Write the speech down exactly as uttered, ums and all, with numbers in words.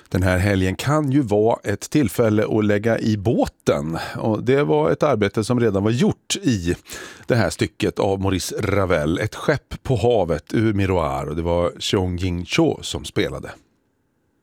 Den här helgen kan ju vara ett tillfälle att lägga i båten, och det var ett arbete som redan var gjort i det här stycket av Maurice Ravel, Ett skepp på havet ur Miroir, och det var Cheong Jing Cho som spelade.